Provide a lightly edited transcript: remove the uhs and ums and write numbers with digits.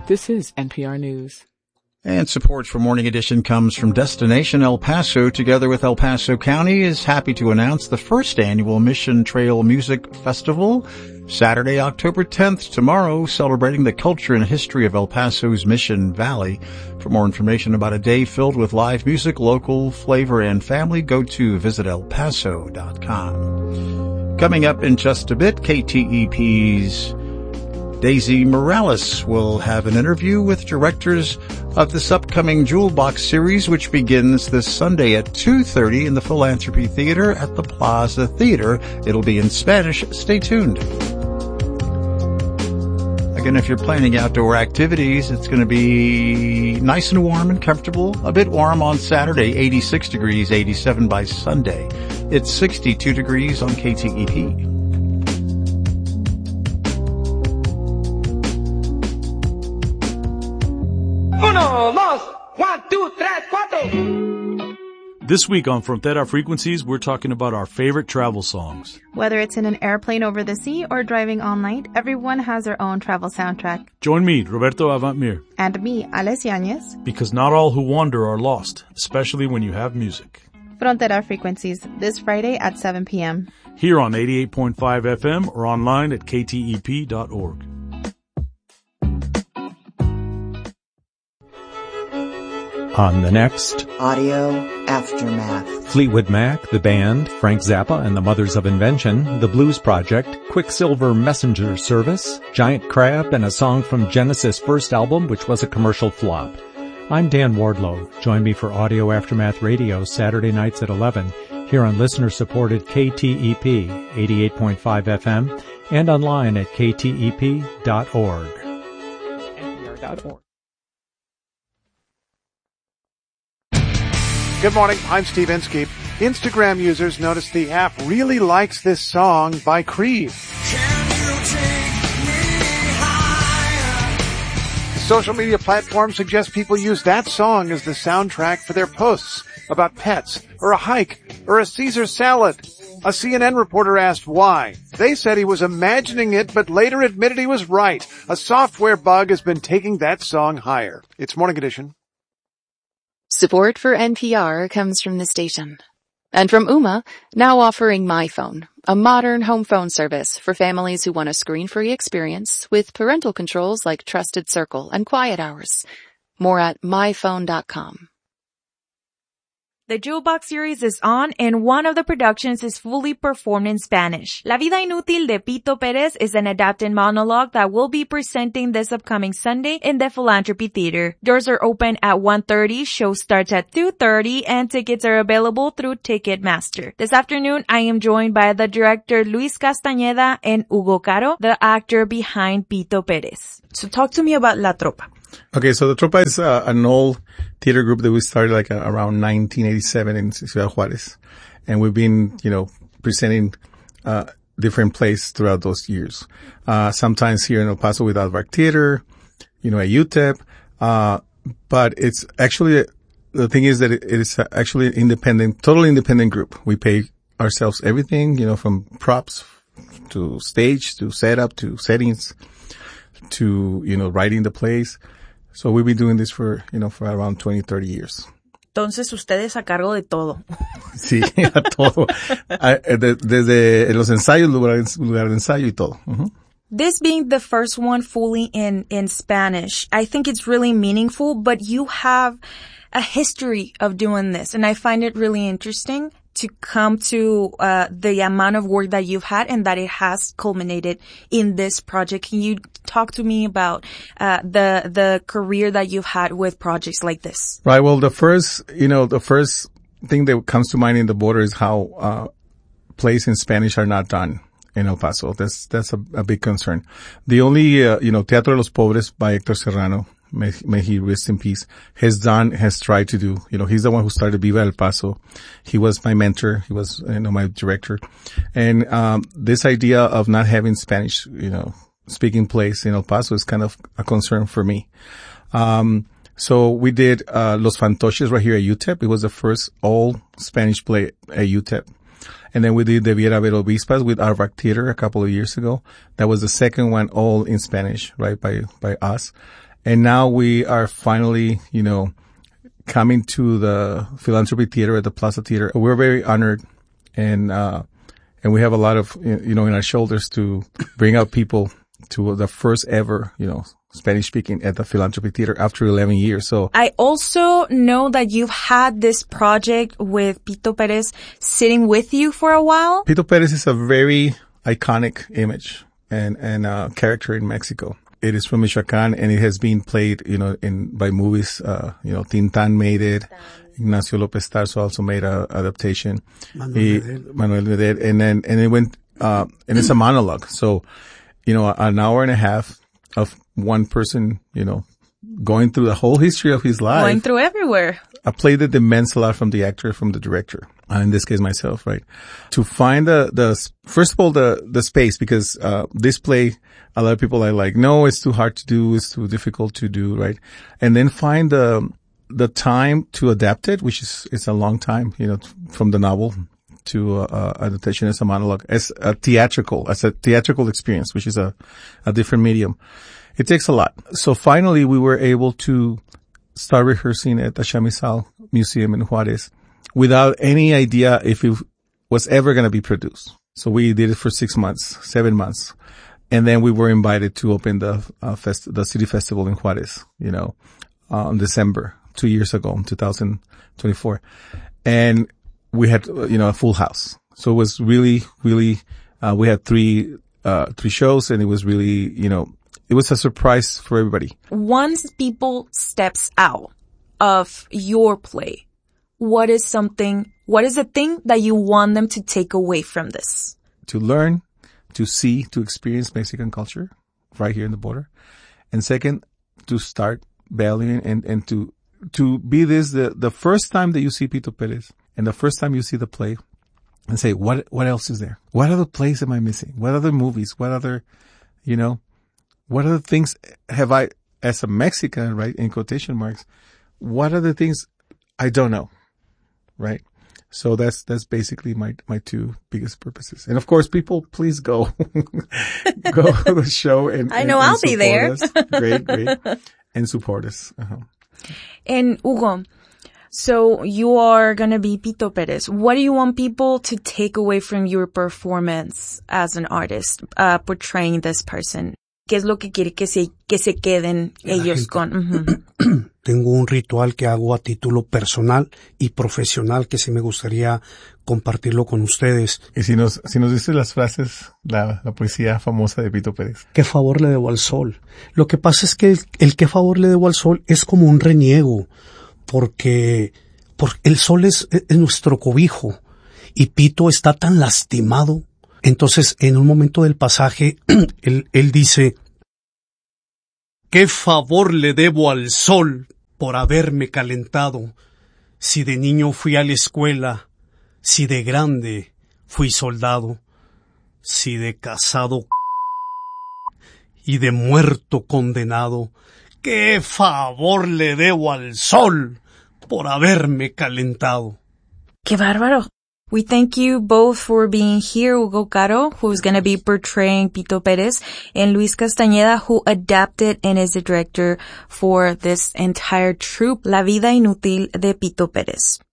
This is NPR News. And support for Morning Edition comes from Destination El Paso. Together with El Paso County is happy to announce the first annual Mission Trail Music Festival, Saturday, October 10th, tomorrow, celebrating the culture and history of El Paso's Mission Valley. For more information about a day filled with live music, local flavor, and family, go to visitelpaso.com. Coming up in just a bit, KTEP's Daisy Morales will have an interview with directors of this upcoming Jewel Box series, which begins this Sunday at 2:30 in the Philanthropy Theater at the Plaza Theater. It'll be in Spanish. Stay tuned. Again, if you're planning outdoor activities, it's going to be nice and warm and comfortable. A bit warm on Saturday, 86 degrees, 87 by Sunday. It's 62 degrees on KTEP. Uno, dos, 1, 2, 3, 4. This week on Frontera Frequencies, we're talking about our favorite travel songs. Whether it's in an airplane over the sea or driving all night, everyone has their own travel soundtrack. Join me, Roberto Avantmir. And me, Alex Yanez. Because not all who wander are lost, especially when you have music. Frontera Frequencies, this Friday at 7 p.m. Here on 88.5 FM or online at ktep.org. On the next Audio Aftermath. Fleetwood Mac, the band, Frank Zappa and the Mothers of Invention, The Blues Project, Quicksilver Messenger Service, Giant Crab, and a song from Genesis' first album, which was a commercial flop. I'm Dan Wardlow. Join me for Audio Aftermath Radio Saturday nights at 11 here on listener-supported KTEP 88.5 FM and online at ktep.org. NPR.org. Good morning, I'm Steve Inskeep. Instagram users noticed the app really likes this song by Creed. Social media platforms suggest people use that song as the soundtrack for their posts about pets, or a hike, or a Caesar salad. A CNN reporter asked why. They said he was imagining it, but later admitted he was right. A software bug has been taking that song higher. It's Morning Edition. Support for NPR comes from the station. And from Ooma, now offering MyPhone, a modern home phone service for families who want a screen-free experience with parental controls like Trusted Circle and Quiet Hours. More at myphone.com. The Jewel Box series is on, and one of the productions is fully performed in Spanish. La Vida Inútil de Pito Pérez is an adapted monologue that will be presenting this upcoming Sunday in the Philanthropy Theater. Doors are open at 1:30, show starts at 2:30, and tickets are available through Ticketmaster. This afternoon, I am joined by the director Luis Castañeda and Hugo Caro, the actor behind Pito Pérez. So talk to me about La Tropa. Okay, so the Tropa is an old theater group that we started around 1987 in Ciudad Juárez. And we've been, presenting different plays throughout those years. Sometimes here in El Paso with Alvark Theater, at UTEP. But it's actually, the thing is that it is actually an independent, totally independent group. We pay ourselves everything, from props to stage, to setup, to settings, to, writing the plays. So we've been doing this for around 20, 30 years. Entonces, ustedes a cargo de todo. Sí, a todo. Desde los ensayos, lugar de ensayo y todo. Uh-huh. This being the first one fully in Spanish, I think it's really meaningful, but you have a history of doing this, and I find it really interesting to come to the amount of work that you've had and that it has culminated in this project. Can you talk to me about the career that you've had with projects like this? Right. Well, the first thing that comes to mind in the border is how plays in Spanish are not done in El Paso. That's a big concern. The only Teatro de los Pobres by Héctor Serrano, may he rest in peace, has tried to do, he's the one who started Viva El Paso. He was my mentor. He was, my director. And, this idea of not having Spanish, speaking plays in El Paso is kind of a concern for me. So we did, Los Fantoches right here at UTEP. It was the first all Spanish play at UTEP. And then we did Debiera Haber Obispas with Alvark Theater a couple of years ago. That was the second one all in Spanish, right, by us. And now we are finally, coming to the Philanthropy Theater at the Plaza Theater. We're very honored and we have a lot of, in our shoulders to bring out people to the first ever, Spanish speaking at the Philanthropy Theater after 11 years. So I also know that you've had this project with Pito Perez sitting with you for a while. Pito Perez is a very iconic image and character in Mexico. It is from Michoacán and it has been played, by movies. Tintan made it. Ignacio López Tarso also made a adaptation. Manuel Medel. And it went, and it's a monologue. So, an hour and a half of one person, going through the whole history of his life. Going through everywhere. I play the demands a lot from the actor, from the director. In this case, myself, right? To find first of all, the space, because, this play, a lot of people are like, no, it's too hard to do. It's too difficult to do, right? And then find the time to adapt it, which it's a long time, from the novel to, adaptation as a monologue, as a theatrical experience, which is a different medium. It takes a lot. So finally, we were able to start rehearsing at the Chamizal Museum in Juarez without any idea if it was ever going to be produced. So we did it for 7 months. And then we were invited to open the City Festival in Juarez, in December, 2 years ago, in 2024. And we had, a full house. So it was really, really, we had three shows and it was really, it was a surprise for everybody. Once people steps out of your play, what is the thing that you want them to take away from this? To learn, to see, to experience Mexican culture right here in the border. And second, to start valuing and to be the first time that you see Pito Perez and the first time you see the play and say, what else is there? What other plays am I missing? What other movies? What other, what other things have I, as a Mexican, right, in quotation marks, what other things I don't know, right? So that's basically my two biggest purposes. And of course, people, please go to the show and I know I'll be there. Great. And support us. Uh-huh. And Hugo, so you are going to be Pito Perez. What do you want people to take away from your performance as an artist, portraying this person? ¿Qué es lo que quiere que se queden ellos con? Tengo un ritual que hago a título personal y profesional que sí me gustaría compartirlo con ustedes. Y si nos dices las frases, la poesía famosa de Pito Perez. ¿Qué favor le debo al sol? Lo que pasa es que el qué favor le debo al sol es como un reniego, porque el sol es nuestro cobijo y Pito está tan lastimado. Entonces, en un momento del pasaje, él dice, ¿qué favor le debo al sol por haberme calentado? Si de niño fui a la escuela, si de grande fui soldado, si de casado y de muerto condenado, ¿qué favor le debo al sol por haberme calentado? ¡Qué bárbaro! We thank you both for being here, Hugo Caro, who's going to be portraying Pito Perez, and Luis Castañeda, who adapted and is the director for this entire troupe, La Vida Inútil de Pito Perez.